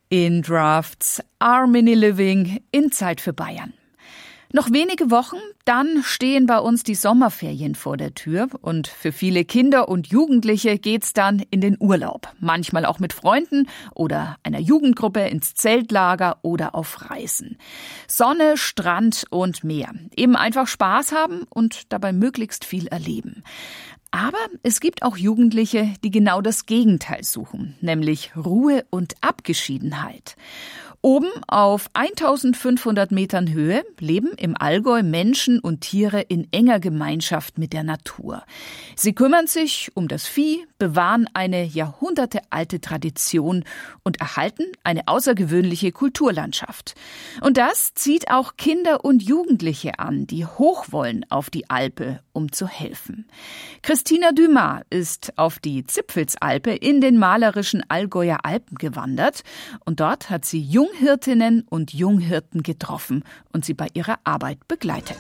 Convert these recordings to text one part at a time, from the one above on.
In Drafts, Harmony Living in Zeit für Bayern. Noch wenige Wochen, dann stehen bei uns die Sommerferien vor der Tür und für viele Kinder und Jugendliche geht's dann in den Urlaub. Manchmal auch mit Freunden oder einer Jugendgruppe ins Zeltlager oder auf Reisen. Sonne, Strand und Meer. Eben einfach Spaß haben und dabei möglichst viel erleben. Aber es gibt auch Jugendliche, die genau das Gegenteil suchen, nämlich Ruhe und Abgeschiedenheit. Oben auf 1500 Metern Höhe leben im Allgäu Menschen und Tiere in enger Gemeinschaft mit der Natur. Sie kümmern sich um das Vieh, bewahren eine jahrhundertealte Tradition und erhalten eine außergewöhnliche Kulturlandschaft. Und das zieht auch Kinder und Jugendliche an, die hoch wollen auf die Alpe, um zu helfen. Christina Dumas ist auf die Zipfelsalpe in den malerischen Allgäuer Alpen gewandert und dort hat sie Junghirtinnen und Junghirten getroffen und sie bei ihrer Arbeit begleitet.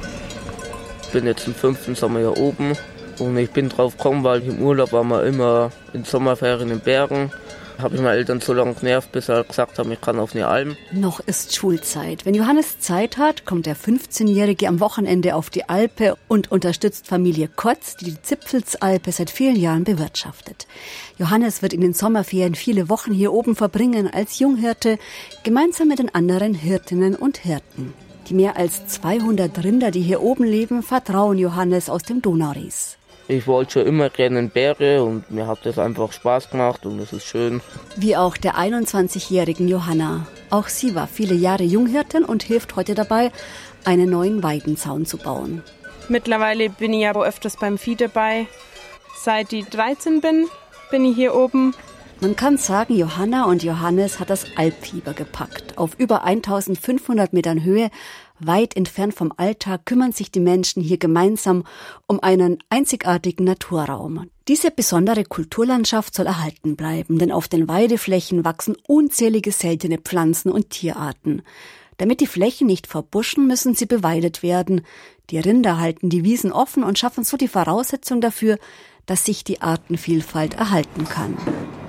Ich bin jetzt im 5. Sommer hier oben und ich bin drauf gekommen, weil im Urlaub waren wir immer in Sommerferien in Bergen. Habe ich meine Eltern so lange genervt, bis sie gesagt haben, ich kann auf eine Alm. Noch ist Schulzeit. Wenn Johannes Zeit hat, kommt der 15-Jährige am Wochenende auf die Alpe und unterstützt Familie Kotz, die die Zipfelsalpe seit vielen Jahren bewirtschaftet. Johannes wird in den Sommerferien viele Wochen hier oben verbringen als Junghirte, gemeinsam mit den anderen Hirtinnen und Hirten. Die mehr als 200 Rinder, die hier oben leben, vertrauen Johannes aus dem Donauries. Ich wollte schon immer gerne in Berge und mir hat das einfach Spaß gemacht und es ist schön. Wie auch der 21-jährigen Johanna. Auch sie war viele Jahre Junghirtin und hilft heute dabei, einen neuen Weidenzaun zu bauen. Mittlerweile bin ich aber öfters beim Vieh dabei. Seit ich 13 bin ich hier oben. Man kann sagen, Johanna und Johannes hat das Alpfieber gepackt. Auf über 1500 Metern Höhe, weit entfernt vom Alltag, kümmern sich die Menschen hier gemeinsam um einen einzigartigen Naturraum. Diese besondere Kulturlandschaft soll erhalten bleiben, denn auf den Weideflächen wachsen unzählige seltene Pflanzen und Tierarten. Damit die Flächen nicht verbuschen, müssen sie beweidet werden. Die Rinder halten die Wiesen offen und schaffen so die Voraussetzung dafür, dass sich die Artenvielfalt erhalten kann.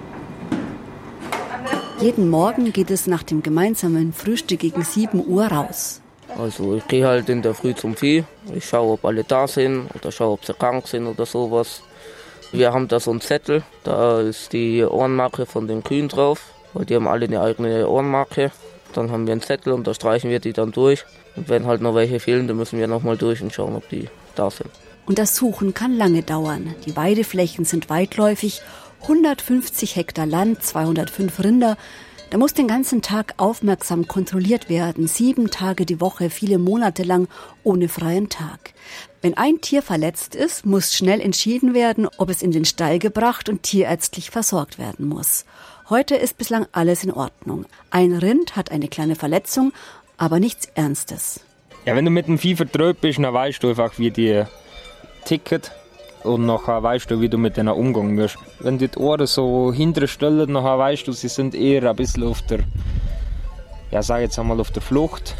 Jeden Morgen geht es nach dem gemeinsamen Frühstück gegen 7 Uhr raus. Also ich gehe halt in der Früh zum Vieh. Ich schaue, ob alle da sind oder schaue, ob sie krank sind oder sowas. Wir haben da so einen Zettel, da ist die Ohrenmarke von den Kühen drauf, weil die haben alle eine eigene Ohrenmarke. Dann haben wir einen Zettel und da streichen wir die dann durch. Und wenn halt noch welche fehlen, dann müssen wir nochmal durch und schauen, ob die da sind. Und das Suchen kann lange dauern. Die Weideflächen sind weitläufig, 150 Hektar Land, 205 Rinder. Da muss den ganzen Tag aufmerksam kontrolliert werden, 7 Tage die Woche, viele Monate lang ohne freien Tag. Wenn ein Tier verletzt ist, muss schnell entschieden werden, ob es in den Stall gebracht und tierärztlich versorgt werden muss. Heute ist bislang alles in Ordnung. Ein Rind hat eine kleine Verletzung, aber nichts Ernstes. Ja, wenn du mit dem Vieh vertraut bist, dann weißt du einfach, wie die ticket. Und nachher weißt du, wie du mit denen umgehen wirst. Wenn die Ohren so hinterher stellen, nachher weißt du, sie sind eher ein bisschen auf der, ja, sag jetzt einmal auf der Flucht.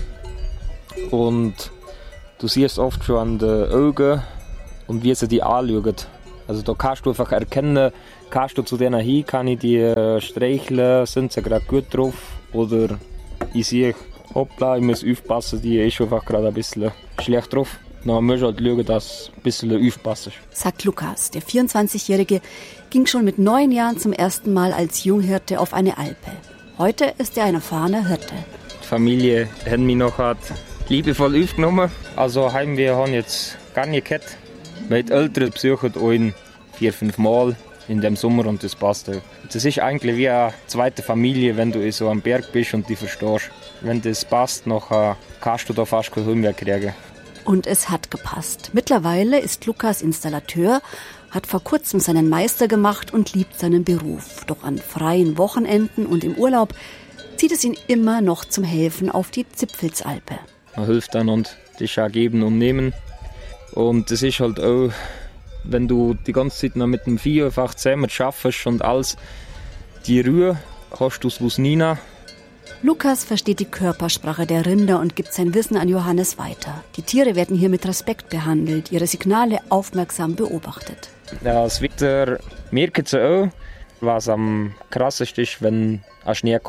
Und du siehst oft schon an den Augen und wie sie die anschauen. Also da kannst du einfach erkennen, kannst du zu denen hin, kann ich die streicheln, sind sie gerade gut drauf. Oder ich sehe, hoppla, ich muss aufpassen, die ist einfach gerade ein bisschen schlecht drauf. Dann musst du halt schauen, dass du ein bisschen aufpasst. Sagt Lukas. Der 24-Jährige ging schon mit 9 Jahren zum ersten Mal als Junghirte auf eine Alpe. Heute ist er ein erfahrener Hirte. Die Familie hat mich noch liebevoll aufgenommen. Also wir haben jetzt gar nicht gehabt. Meine Eltern besuchen ihn 4-5 Mal in dem Sommer und das passt auch. Das ist eigentlich wie eine zweite Familie, wenn du so am Berg bist und die verstehst. Wenn das passt, nachher kannst du da fast kein Heimweh kriegen. Und es hat gepasst. Mittlerweile ist Lukas Installateur, hat vor kurzem seinen Meister gemacht und liebt seinen Beruf. Doch an freien Wochenenden und im Urlaub zieht es ihn immer noch zum Helfen auf die Zipfelsalpe. Man hilft dann und das auch geben und nehmen. Und das ist halt auch, wenn du die ganze Zeit noch mit dem Vieh einfach zusammen schaffst und alles, die Ruhe hast du es nie nach. Lukas versteht die Körpersprache der Rinder und gibt sein Wissen an Johannes weiter. Die Tiere werden hier mit Respekt behandelt, ihre Signale aufmerksam beobachtet. Ja, das Wetter merkt sie auch, was am krassesten ist, wenn ein Schnee kommt.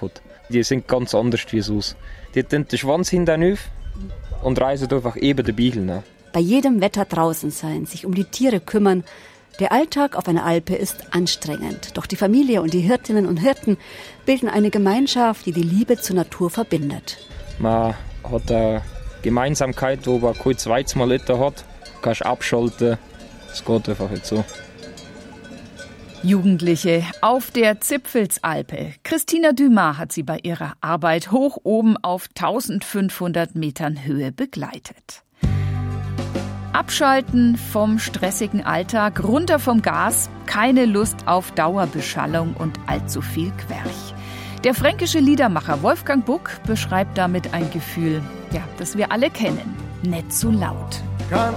Die sind ganz anders wie sonst. Die tun den Schwanz hinauf und reisen einfach eben den Beagle nach. Bei jedem Wetter draußen sein, sich um die Tiere kümmern. Der Alltag auf einer Alpe ist anstrengend. Doch die Familie und die Hirtinnen und Hirten bilden eine Gemeinschaft, die die Liebe zur Natur verbindet. Man hat eine Gemeinsamkeit, wo man kein zweites Mal hat. Du kannst abschalten. Es geht einfach nicht so. Jugendliche auf der Zipfelsalpe. Christina Dumas hat sie bei ihrer Arbeit hoch oben auf 1500 Metern Höhe begleitet. Abschalten vom stressigen Alltag, runter vom Gas, keine Lust auf Dauerbeschallung und allzu viel Querch. Der fränkische Liedermacher Wolfgang Buck beschreibt damit ein Gefühl, das wir alle kennen. Nicht so laut. Ganz